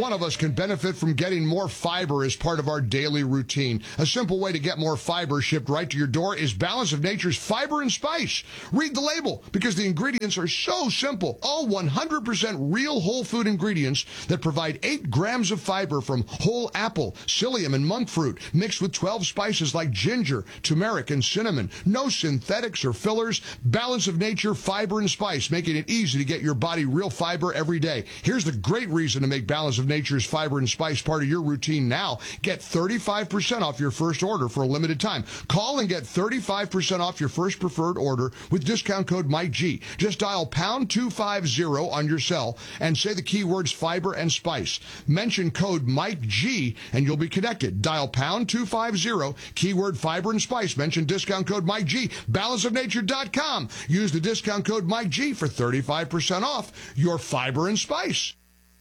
one of us can benefit from getting more fiber as part of our daily routine. A simple way to get more fiber shipped right to your door is Balance of Nature's Fiber and Spice. Read the label, because the ingredients are so simple. All 100% real whole food ingredients that provide 8 grams of fiber from whole apple, psyllium, and monk fruit, mixed with 12 spices like ginger, turmeric, and cinnamon. No synthetics or fillers. Balance of Nature Fiber and Spice, making it easy to get your body real fiber every day. Here's the great reason to make Balance of Nature's Fiber and Spice part of your routine now. Get 35% off your first order for a limited time. Call and get 35% off your first preferred order with discount code MikeG. Just dial pound 250 on your cell and say the keywords fiber and spice. Mention code MikeG and you'll be connected. Dial pound 250, keyword fiber and spice. Mention discount code MikeG. Balanceofnature.com. Use the discount code MikeG for 35% off your fiber and spice.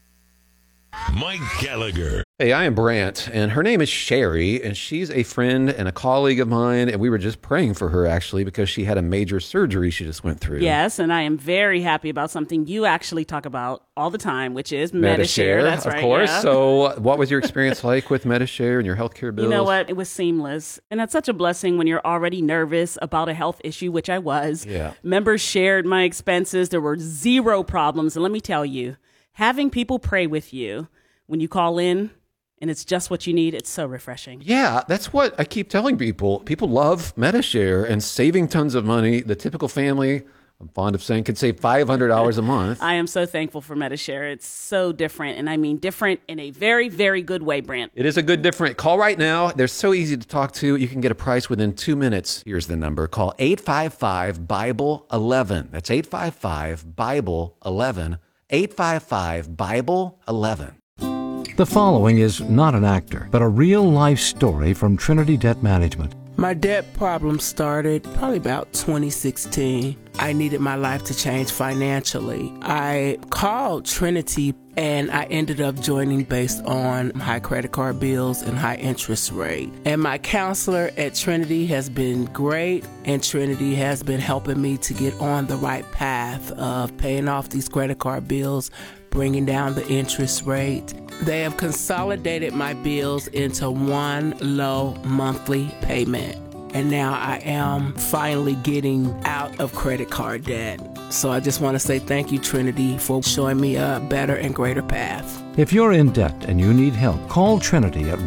Mike Gallagher. Hey, I am Brant, and her name is Sherry, and she's a friend and a colleague of mine, and we were just praying for her, actually, because she had a major surgery she just went through. Yes, and I am very happy about something you actually talk about all the time, which is Medi-Share. That's right, of course. Yeah. So what was your experience like with Medi-Share and your healthcare bills? You know what? It was seamless, and that's such a blessing when you're already nervous about a health issue, which I was. Yeah. Members shared my expenses. There were zero problems, and let me tell you, having people pray with you when you call in, and it's just what you need, it's so refreshing. Yeah, that's what I keep telling people. People love Medi-Share and saving tons of money. The typical family, I'm fond of saying, can save $500 a month. I am so thankful for Medi-Share. It's so different, and I mean different in a very, very good way, Brant. It is a good different. Call right now. They're so easy to talk to. You can get a price within 2 minutes. Here's the number. Call 855-BIBLE-11. That's 855-BIBLE-11. 855-BIBLE-11. The following is not an actor, but a real-life story from Trinity Debt Management. My debt problem started probably about 2016. I needed my life to change financially. I called Trinity and I ended up joining based on high credit card bills and high interest rate. And my counselor at Trinity has been great, and Trinity has been helping me to get on the right path of paying off these credit card bills, bringing down the interest rate. They have consolidated my bills into one low monthly payment. And now I am finally getting out of credit card debt. So I just want to say thank you, Trinity, for showing me a better and greater path. If you're in debt and you need help, call Trinity at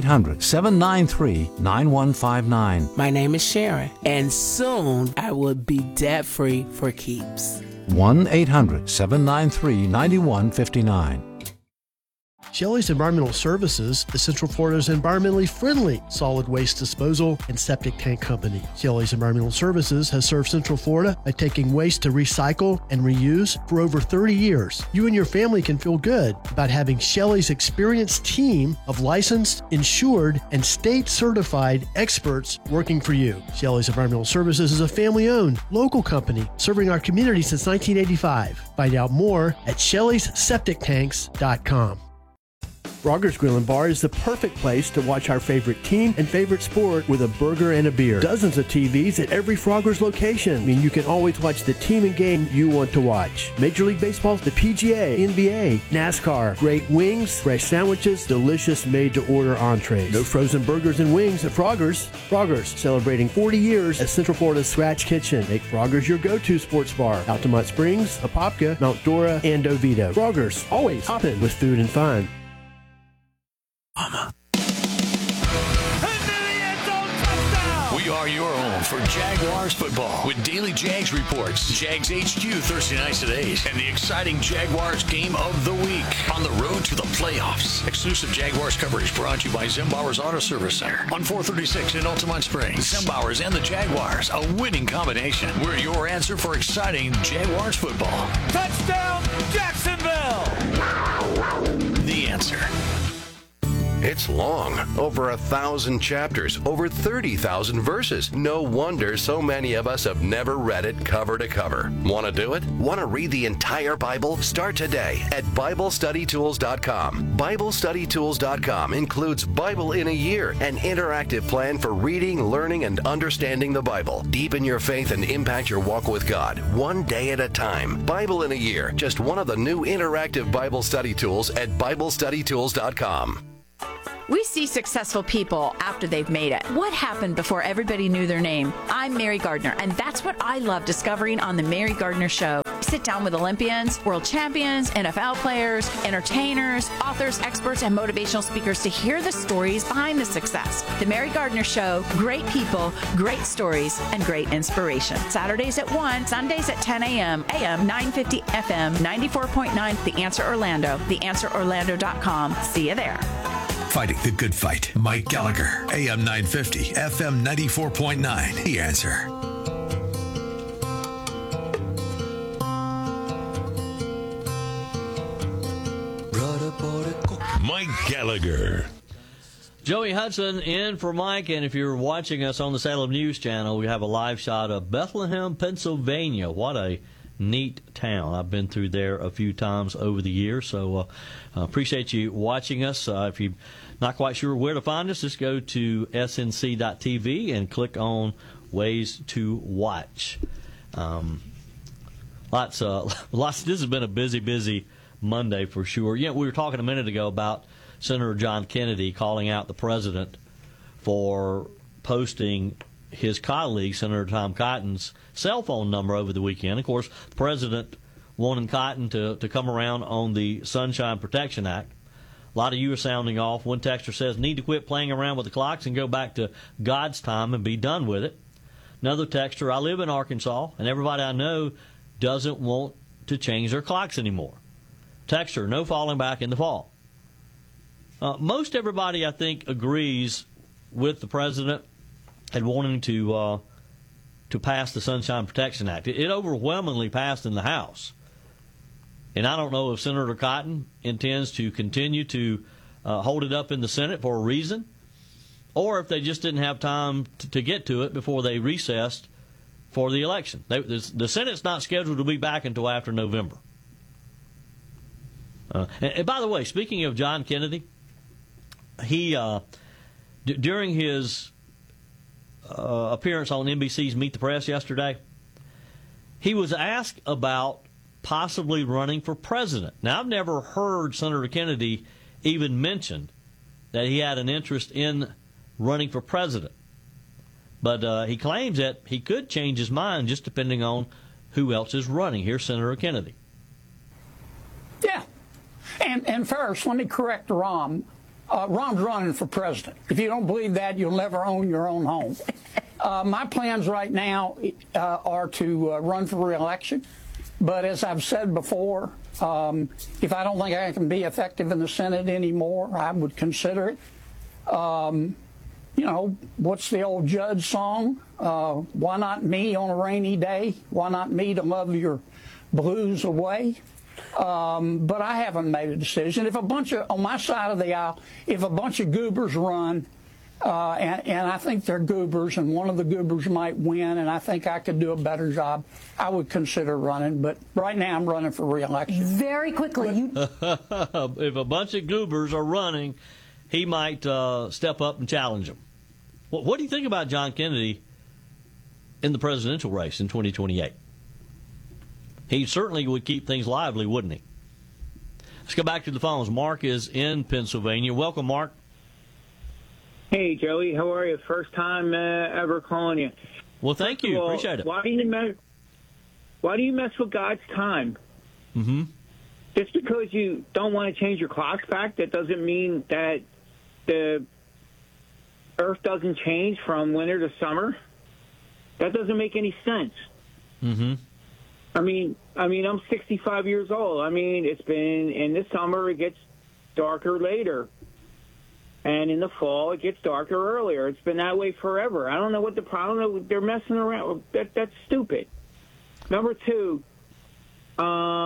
1-800-793-9159. My name is Sharon, and soon I will be debt-free for keeps. 1-800-793-9159. Shelley's Environmental Services is Central Florida's environmentally friendly solid waste disposal and septic tank company. Shelley's Environmental Services has served Central Florida by taking waste to recycle and reuse for over 30 years. You and your family can feel good about having Shelley's experienced team of licensed, insured, and state-certified experts working for you. Shelley's Environmental Services is a family-owned, local company serving our community since 1985. Find out more at Shelley'sSepticTanks.com. Frogger's Grill and Bar is the perfect place to watch our favorite team and favorite sport with a burger and a beer. Dozens of TVs at every Frogger's location mean you can always watch the team and game you want to watch. Major League Baseball, the PGA, NBA, NASCAR, great wings, fresh sandwiches, delicious made-to-order entrees. No frozen burgers and wings at Frogger's. Frogger's, celebrating 40 years as Central Florida's Scratch Kitchen. Make Frogger's your go-to sports bar. Altamont Springs, Apopka, Mount Dora, and Oviedo. Frogger's, always hopping with food and fun. Mama. We are your home for Jaguars football with daily Jags reports, Jags HQ Thursday nights at 8, and the exciting Jaguars game of the week on the road to the playoffs. Exclusive Jaguars coverage brought to you by Zembauer's Auto Service Center on 436 in Altamont Springs. Zembauer's and the Jaguars, a winning combination. We're your answer for exciting Jaguars football. Touchdown, Jacksonville! The answer. It's It's long, over 1,000 chapters, over 30,000 verses. No wonder so many of us have never read it cover to cover. Want to do it? Want to read the entire Bible? Start today at BibleStudyTools.com. BibleStudyTools.com includes Bible in a Year, an interactive plan for reading, learning, and understanding the Bible. Deepen your faith and impact your walk with God, one day at a time. Bible in a Year, just one of the new interactive Bible study tools at BibleStudyTools.com. We see successful people after they've made it. What happened before everybody knew their name? I'm Mary Gardner, and that's what I love discovering on The Mary Gardner Show. Sit down with Olympians, world champions, NFL players, entertainers, authors, experts, and motivational speakers to hear the stories behind the success. The Mary Gardner Show, great people, great stories, and great inspiration. Saturdays at 1, Sundays at 10 a.m., AM 950, FM 94.9, The Answer Orlando, theanswerorlando.com. See you there. Fighting the good fight. Mike Gallagher, AM 950, FM 94.9. The Answer. Mike Gallagher. Joey Hudson in for Mike, and if you're watching us on the Salem News Channel, we have a live shot of Bethlehem, Pennsylvania. What a neat town. I've been through there a few times over the years, so appreciate you watching us. If you're not quite sure where to find us, just go to snc.tv and click on Ways to Watch. Lots. This has been a busy Monday for sure. Yeah, we were talking a minute ago about Senator John Kennedy calling out the president for posting his colleague, Senator Tom Cotton's cell phone number over the weekend. Of course, the president wanting Cotton to come around on the Sunshine Protection Act. A lot of you are sounding off. One texter says, need to quit playing around with the clocks and go back to God's time and be done with it. Another texter, I live in Arkansas, and everybody I know doesn't want to change their clocks anymore. Texter, no falling back in the fall. Most everybody, I think, agrees with the president and wanting to pass the Sunshine Protection Act. It overwhelmingly passed in the House. And I don't know if Senator Cotton intends to continue to hold it up in the Senate for a reason, or if they just didn't have time to get to it before they recessed for the election. The Senate's not scheduled to be back until after November. And by the way, speaking of John Kennedy, he during his appearance on NBC's Meet the Press yesterday, he was asked about possibly running for president. Now, I've never heard Senator Kennedy even mention that he had an interest in running for president. But he claims that he could change his mind just depending on who else is running. Here's Senator Kennedy. Yeah. And first, let me correct Ron. Ron's running for president. If you don't believe that, you'll never own your own home. My plans right now are to run for re-election. But as I've said before, if I don't think I can be effective in the Senate anymore, I would consider it. You know, what's the old Judge song? Why not me on a rainy day? Why not me to love your blues away? But I haven't made a decision. If a bunch of, on my side of the aisle, if a bunch of goobers run, and I think they're goobers, and one of the goobers might win, and I think I could do a better job, I would consider running. But right now I'm running for re-election. Very quickly. If a bunch of goobers are running, he might step up and challenge them. What do you think about John Kennedy in the presidential race in 2028? He certainly would keep things lively, wouldn't he? Let's go back to the phones. Mark is in Pennsylvania. Welcome, Mark. Hey, Joey. How are you? First time ever calling you. Well, thank you. Appreciate it. Why do you mess with God's time? Mm-hmm. Just because you don't want to change your clocks back, that doesn't mean that the Earth doesn't change from winter to summer. That doesn't make any sense. Mm-hmm. I mean, I'm 65 years old. I mean, it's been in the summer it gets darker later, and in the fall it gets darker earlier. It's been that way forever. I don't know what the problem is. They're messing around. That's stupid. Number two,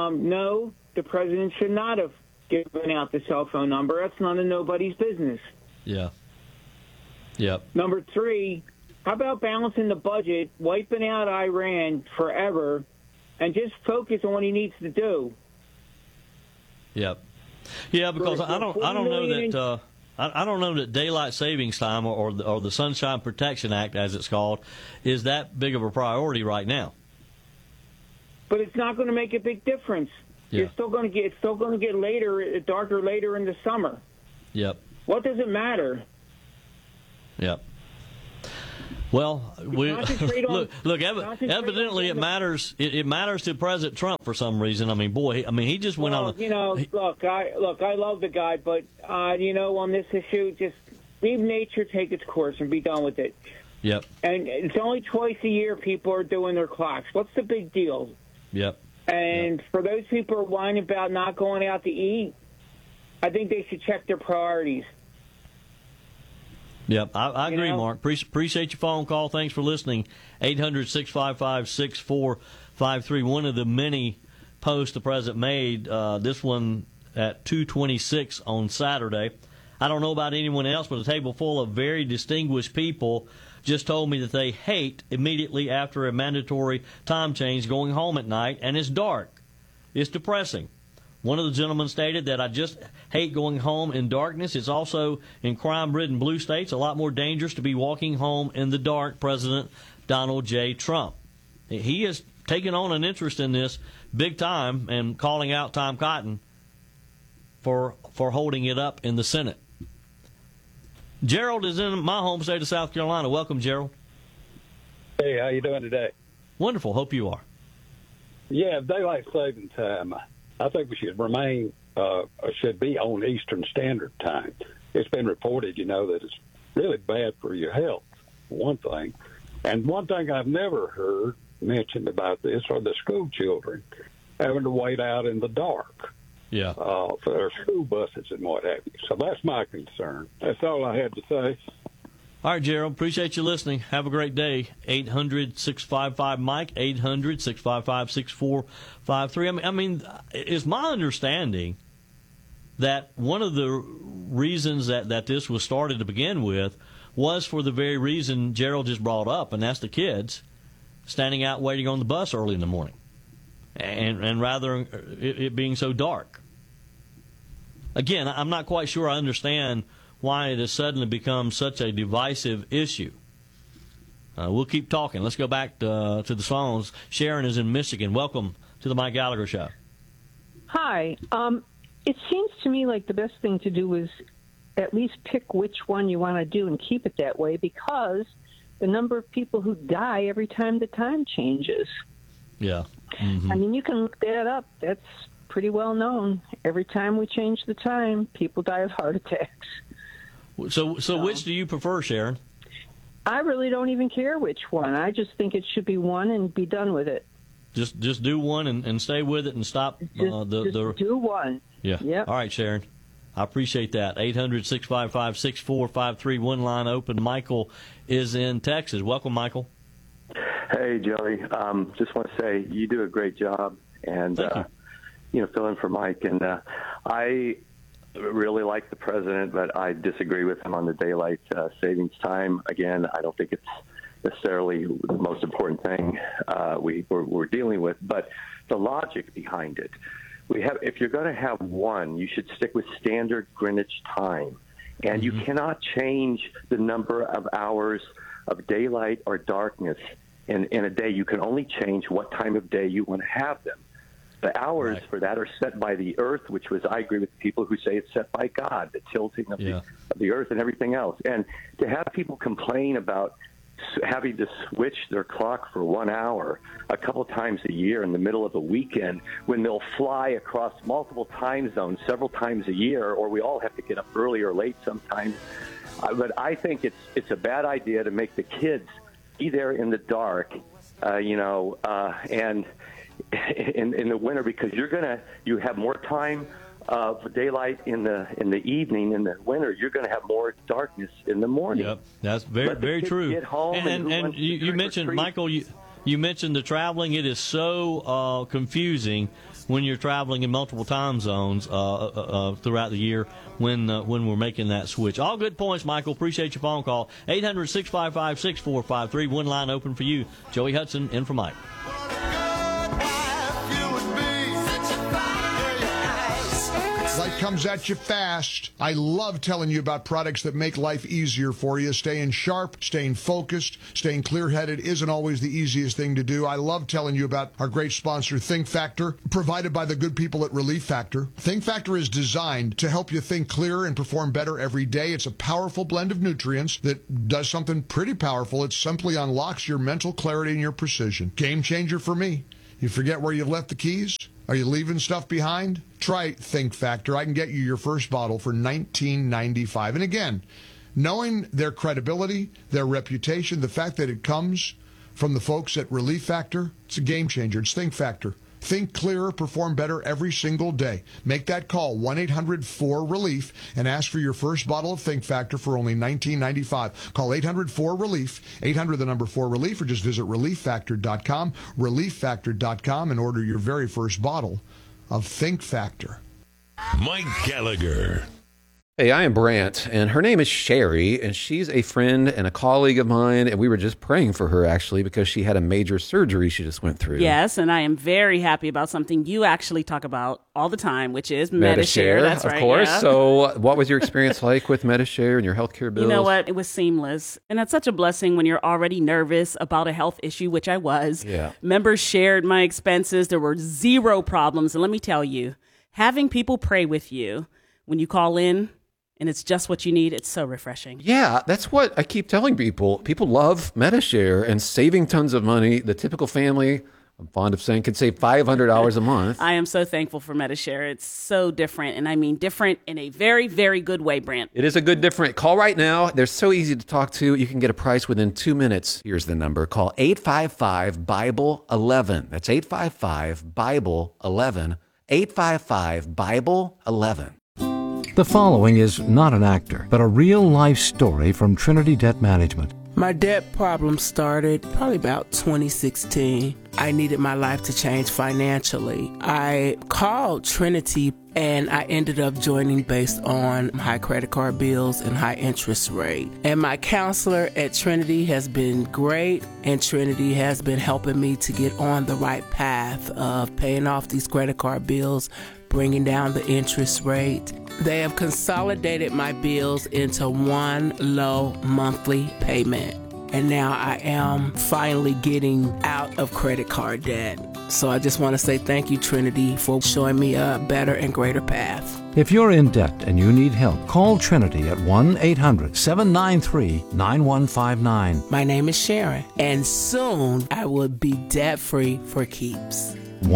no, the president should not have given out the cell phone number. That's none of nobody's business. Yeah. Yep. Number 3, how about balancing the budget, wiping out Iran forever, and just focus on what he needs to do? Yep. Yeah, because I don't know that daylight savings time or the Sunshine Protection Act, as it's called, is that big of a priority right now. But it's not going to make a big difference. Yeah. It's still going to get later, darker later in the summer. Yep. What does it matter? Yep. Well, look. Evidently, it matters. It matters to President Trump for some reason. I mean, he just went on. Look, I love the guy, but on this issue, just leave nature take its course and be done with it. Yep. And it's only twice a year people are doing their clocks. What's the big deal? Yep. And for those people who are whining about not going out to eat, I think they should check their priorities. Yep, I agree, Mark. Appreciate your phone call. Thanks for listening. 800-655-6453. One of the many posts the president made, this one at 2:26 on Saturday. I don't know about anyone else, but a table full of very distinguished people just told me that they hate immediately after a mandatory time change going home at night, and it's dark. It's depressing. One of the gentlemen stated that I just hate going home in darkness. It's also in crime-ridden blue states a lot more dangerous to be walking home in the dark, President Donald J. Trump. He has taken on an interest in this big time and calling out Tom Cotton for holding it up in the Senate. Gerald is in my home state of South Carolina. Welcome, Gerald. Hey, how you doing today? Wonderful. Hope you are. Yeah, daylight saving time. I think we should should be on Eastern Standard Time. It's been reported, that it's really bad for your health, one thing. And one thing I've never heard mentioned about this are the school children having to wait out in the dark. Yeah. For their school buses and what have you. So that's my concern. That's all I had to say. All right, Gerald. Appreciate you listening. Have a great day. 800-655-MIKE, 800-655-6453. I mean, it's my understanding that one of the reasons that this was started to begin with was for the very reason Gerald just brought up, and that's the kids standing out waiting on the bus early in the morning, and rather it being so dark. Again, I'm not quite sure I understand why it has suddenly become such a divisive issue. We'll keep talking. Let's go back to the phones. Sharon is in Michigan. Welcome to the Mike Gallagher Show. Hi. It seems to me like the best thing to do is at least pick which one you want to do and keep it that way, because the number of people who die every time the time changes. Yeah. Mm-hmm. I mean, you can look that up. That's pretty well known. Every time we change the time, people die of heart attacks. So which do you prefer, Sharon? I really don't even care which one. I just think it should be one and be done with it. Just do one and stay with it and stop just do one. Yeah. Yep. All right, Sharon. I appreciate that. 800-655-6453. One line open. Michael is in Texas. Welcome, Michael. Hey, Joey. Just want to say you do a great job, and fill in for Mike. And I really like the president, but I disagree with him on the daylight savings time. Again, I don't think it's necessarily the most important thing we're dealing with, but the logic behind it. If you're going to have one, you should stick with standard Greenwich time, and you cannot change the number of hours of daylight or darkness in a day. You can only change what time of day you want to have them. The hours for that are set by the earth, I agree with people who say it's set by God, the tilting of the earth and everything else. And to have people complain about having to switch their clock for 1 hour a couple times a year in the middle of a weekend when they'll fly across multiple time zones several times a year, or we all have to get up early or late sometimes. But I think it's a bad idea to make the kids be there in the dark, and in the winter, because you have more time of daylight in the evening. In the winter, you're going to have more darkness in the morning. Yep, that's very true. Get home and you mentioned, Michael, you mentioned the traveling. It is so confusing when you're traveling in multiple time zones throughout the year when we're making that switch. All good points, Michael. Appreciate your phone call. 800-655-6453. One line open for you. Joey Hudson in for Mike. Life comes at you fast. I love telling you about products that make life easier for you. Staying sharp, staying focused, staying clear-headed isn't always the easiest thing to do. I love telling you about our great sponsor, Think Factor, provided by the good people at Relief Factor. Think Factor is designed to help you think clearer and perform better every day. It's a powerful blend of nutrients that does something pretty powerful. It simply unlocks your mental clarity and your precision. Game changer for me. You forget where you left the keys? Are you leaving stuff behind? Try Think Factor. I can get you your first bottle for $19.95. And again, knowing their credibility, their reputation, the fact that it comes from the folks at Relief Factor, it's a game changer. It's Think Factor. Think clearer, perform better every single day. Make that call, 1-800-4RELIEF, and ask for your first bottle of Think Factor for only $19.95. Call 800-4RELIEF, 800-4RELIEF, or just visit ReliefFactor.com, ReliefFactor.com, and order your very first bottle of Think Factor. Mike Gallagher. Hey, I am Brant, and her name is Sherry, and she's a friend and a colleague of mine, and we were just praying for her, actually, because she had a major surgery she just went through. Yes, and I am very happy about something you actually talk about all the time, which is Medi-Share. That's right, of course. yeah. So what was your experience like with Medi-Share and your healthcare bills? You know what? It was seamless, and that's such a blessing when you're already nervous about a health issue, which I was. Yeah. Members shared my expenses. There were zero problems, and let me tell you, having people pray with you when you call in, and it's just what you need, it's so refreshing. Yeah, that's what I keep telling people. People love Medi-Share and saving tons of money. The typical family, I'm fond of saying, can save $500 a month. I am so thankful for Medi-Share. It's so different, and I mean different in a very, very good way, Brant. It is a good different. Call right now. They're so easy to talk to. You can get a price within 2 minutes. Here's the number. Call 855-BIBLE-11. That's 855-BIBLE-11. 855-BIBLE-11. The following is not an actor, but a real-life story from Trinity Debt Management. My debt problem started probably about 2016. I needed my life to change financially. I called Trinity and I ended up joining based on high credit card bills and high interest rate. And my counselor at Trinity has been great, and Trinity has been helping me to get on the right path of paying off these credit card bills, bringing down the interest rate. They have consolidated my bills into one low monthly payment. And now I am finally getting out of credit card debt. So I just want to say thank you, Trinity, for showing me a better and greater path. If you're in debt and you need help, call Trinity at 1-800-793-9159. My name is Sharon, and soon I will be debt-free for keeps.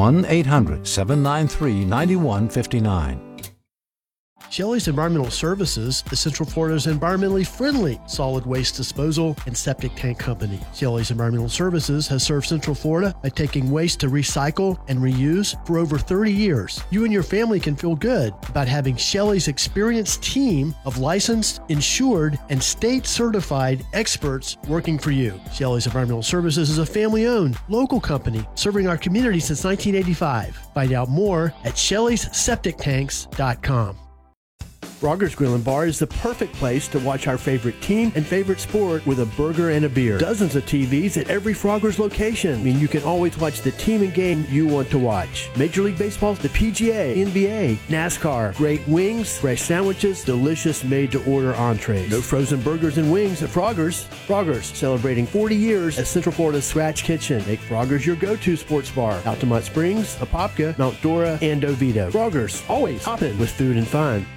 1-800-793-9159. Shelley's Environmental Services is Central Florida's environmentally friendly solid waste disposal and septic tank company. Shelley's Environmental Services has served Central Florida by taking waste to recycle and reuse for over 30 years. You and your family can feel good about having Shelley's experienced team of licensed, insured, and state-certified experts working for you. Shelley's Environmental Services is a family-owned, local company serving our community since 1985. Find out more at Shelley'sSepticTanks.com. Frogger's Grill and Bar is the perfect place to watch our favorite team and favorite sport with a burger and a beer. Dozens of TVs at every Frogger's location. I mean, you can always watch the team and game you want to watch. Major League Baseball, the PGA, NBA, NASCAR, great wings, fresh sandwiches, delicious made-to-order entrees. No frozen burgers and wings at Frogger's. Frogger's, celebrating 40 years as Central Florida's Scratch Kitchen. Make Frogger's your go-to sports bar. Altamont Springs, Apopka, Mount Dora, and Oviedo. Frogger's, always hopping with food and fun.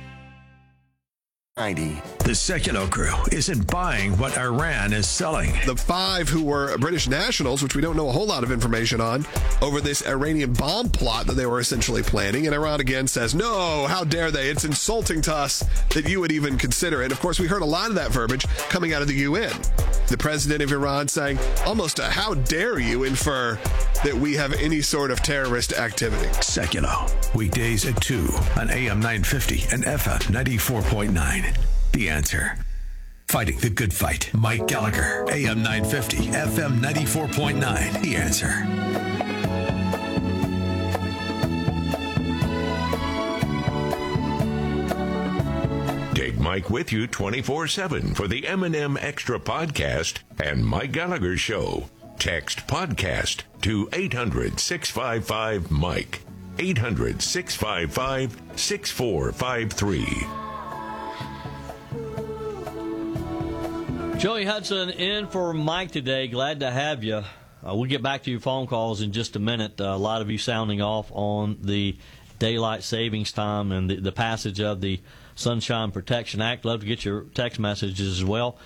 The Seculo crew isn't buying what Iran is selling. The 5 who were British nationals, which we don't know a whole lot of information on, over this Iranian bomb plot that they were essentially planning. And Iran again says, no, how dare they? It's insulting to us that you would even consider it. Of course, we heard a lot of that verbiage coming out of the UN. The president of Iran saying almost a how dare you infer that we have any sort of terrorist activity. Seculo, weekdays at 2 on AM 950 and FM 94.9. The Answer. Fighting the good fight. Mike Gallagher, AM 950, FM 94.9. The Answer. Mike with you 24/7 for the M&M Extra Podcast and Mike Gallagher Show. Text podcast to 800-655-MIKE. 800-655-6453. Joey Hudson in for Mike today. Glad to have you. We'll get back to your phone calls in just a minute. A lot of you sounding off on the daylight savings time and the passage of the Sunshine Protection Act. Love to get your text messages as well.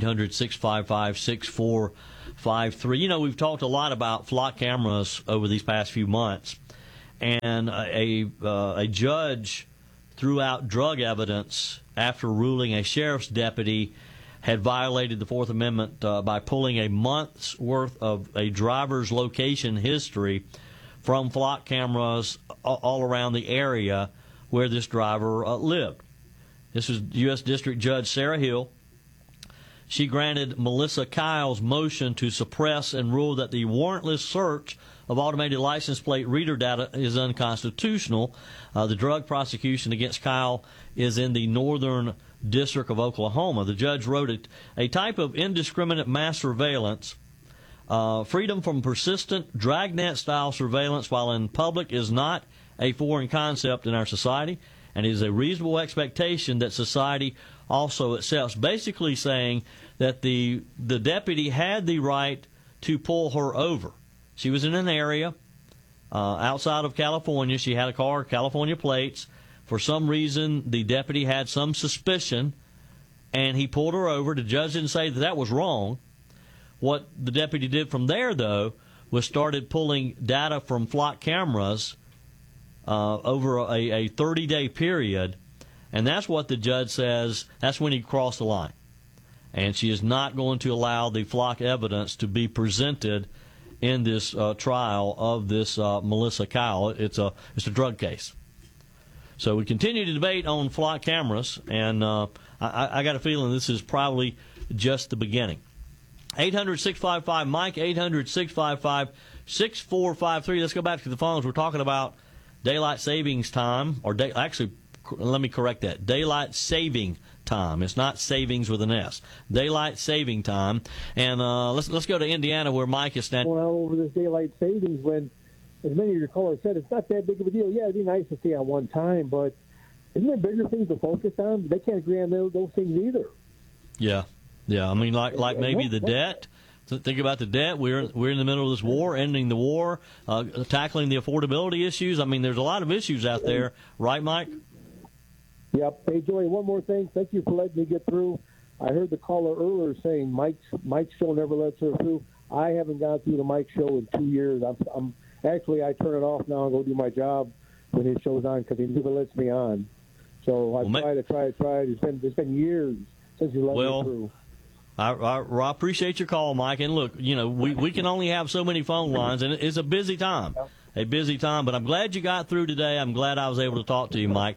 800-655-6453. You know, we've talked a lot about flock cameras over these past few months, and a judge threw out drug evidence after ruling a sheriff's deputy had violated the Fourth Amendment by pulling a month's worth of a driver's location history from flock cameras all around the area where this driver lived. This was U.S. District Judge Sarah Hill. She granted Melissa Kyle's motion to suppress and ruled that the warrantless search of automated license plate reader data is unconstitutional. The drug prosecution against Kyle is in the Northern District of Oklahoma. The judge wrote a type of indiscriminate mass surveillance, freedom from persistent dragnet-style surveillance while in public is not a foreign concept in our society, and it is a reasonable expectation that society also accepts. Basically saying that the deputy had the right to pull her over. She was in an area outside of California. She had a car, California plates. For some reason, the deputy had some suspicion, and he pulled her over. The judge didn't say that was wrong. What the deputy did from there, though, was started pulling data from flock cameras over a 30-day period, and that's what the judge says, that's when he crossed the line. And she is not going to allow the flock evidence to be presented in this trial of this Melissa Kyle. It's a drug case. So we continue to debate on flock cameras, and I got a feeling this is probably just the beginning. 800-655-MIKE, 800-655-6453. Let's go back to the phones. We're talking about daylight savings time, actually, let me correct that. Daylight saving time. It's not savings with an S. Daylight saving time. And let's go to Indiana where Mike is standing. Well, over this daylight savings, when, as many of your callers said, it's not that big of a deal. Yeah, it'd be nice to stay on one time, but isn't there bigger things to focus on? They can't agree on those things either. Yeah. I mean, like maybe the debt. Think about the debt. We're in the middle of this war, ending the war, tackling the affordability issues. I mean, there's a lot of issues out there, right, Mike? Yep. Hey, Joey, one more thing. Thank you for letting me get through. I heard the caller earlier saying Mike's show never lets her through. I haven't gone through the Mike show in 2 years. I'm actually, I turn it off now and go do my job when his show's on because he never lets me on. So I tried. It's been years since you let me through. I appreciate your call, Mike. And look, you know, we can only have so many phone lines, and it's a busy time. But I'm glad you got through today. I'm glad I was able to talk to you, Mike.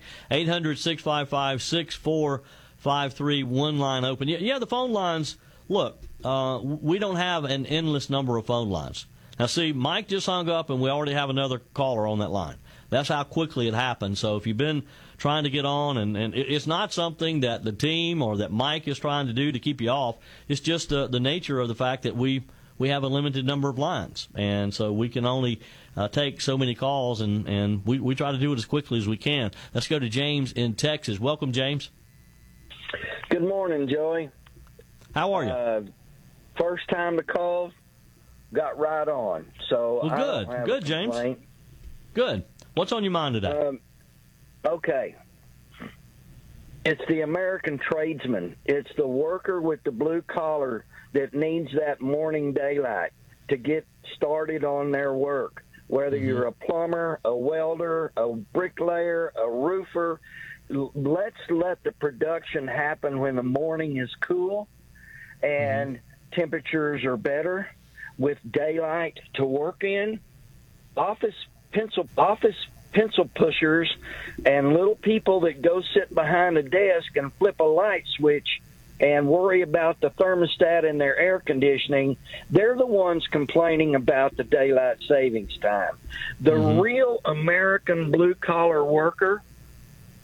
800-655-6453, one line open. Yeah, the phone lines, look, we don't have an endless number of phone lines. Now, see, Mike just hung up, and we already have another caller on that line. That's how quickly it happened. So if you've been trying to get on, and it's not something that the team or that Mike is trying to do to keep you off. It's just the nature of the fact that we have a limited number of lines. And so we can only take so many calls, and we try to do it as quickly as we can. Let's go to James in Texas. Welcome, James. Good morning, Joey. How are you? First time to call, got right on. So well, good. Good, James. Good. What's on your mind today? Okay. It's the American tradesman. It's the worker with the blue collar that needs that morning daylight to get started on their work. Whether you're a plumber, a welder, a bricklayer, a roofer, let's let the production happen when the morning is cool and temperatures are better with daylight to work in. Office pencil pushers and little people that go sit behind a desk and flip a light switch and worry about the thermostat in their air conditioning, they're the ones complaining about the daylight savings time. The real American blue-collar worker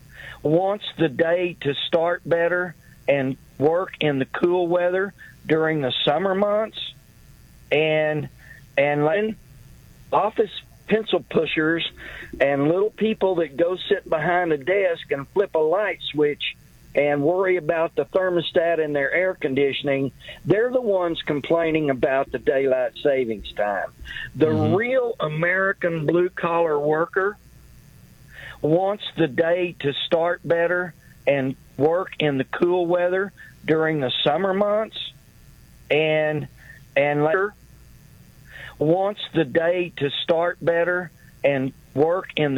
wants the day to start better and work in the cool weather during the summer months, and office pencil pushers and little people that go sit behind a desk and flip a light switch and worry about the thermostat in their air conditioning, they're the ones complaining about the daylight savings time. The real American blue-collar worker wants the day to start better and work in the cool weather during the summer months, and later wants the day to start better and work in the